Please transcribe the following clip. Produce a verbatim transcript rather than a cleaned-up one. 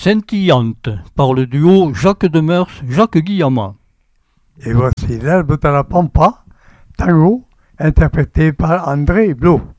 Scintillante par le duo Jacques Demers, Jacques Guillaume. Et voici l'herbe de la pampa, tango, interprété par André Blo.